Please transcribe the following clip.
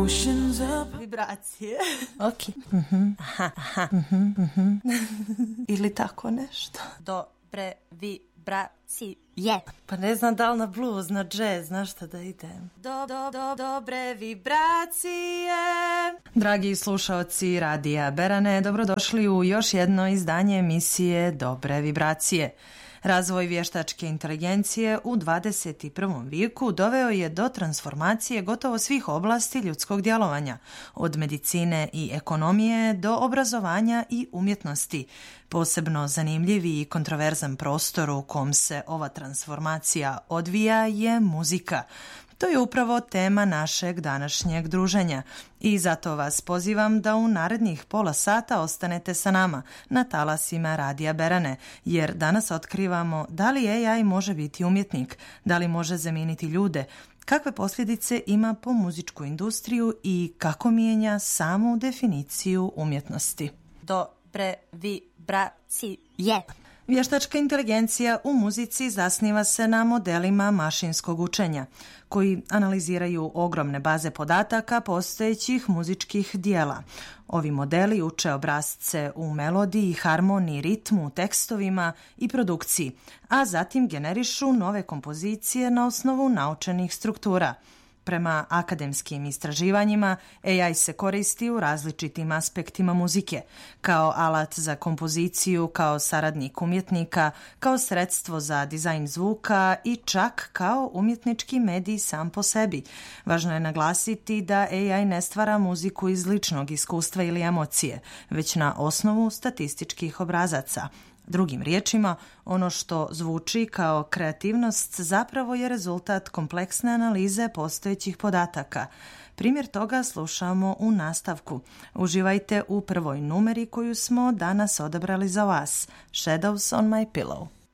Vibracije. Ok. Ili tako nešto. Dobre vibracije. Pa ne znam da li na blues, na jazz, na šta da idem. Dobre vibracije. Dragi slušaoci Radija Berane, dobrodošli u još jedno izdanje emisije Dobre vibracije. Razvoj vještačke inteligencije u 21. vijeku doveo je do transformacije gotovo svih oblasti ljudskog djelovanja, od medicine i ekonomije do obrazovanja i umjetnosti. Posebno zanimljiv i kontroverzan prostor u kom se ova transformacija odvija je muzika. To je upravo tema našeg današnjeg druženja i zato vas pozivam da u narednih pola sata ostanete sa nama na talasima Radija Berane, jer danas otkrivamo da li AI može biti umjetnik, da li može zamijeniti ljude, kakve posljedice ima po muzičku industriju i kako mijenja samu definiciju umjetnosti. Dobre vibracije. Vještačka inteligencija u muzici zasniva se na modelima mašinskog učenja, koji analiziraju ogromne baze podataka postojećih muzičkih dijela. Ovi modeli uče obrasce u melodiji, harmoniji, ritmu, tekstovima i produkciji, a zatim generišu nove kompozicije na osnovu naučenih struktura. Prema akademskim istraživanjima, AI se koristi u različitim aspektima muzike, kao alat za kompoziciju, kao saradnik umjetnika, kao sredstvo za dizajn zvuka i čak kao umjetnički medij sam po sebi. Važno je naglasiti da AI ne stvara muziku iz ličnog iskustva ili emocije, već na osnovu statističkih obrazaca. Drugim riječima, ono što zvuči kao kreativnost zapravo je rezultat kompleksne analize postojećih podataka. Primjer toga slušamo u nastavku. Uživajte u prvoj numeri koju smo danas odabrali za vas. Shadows on my pillow.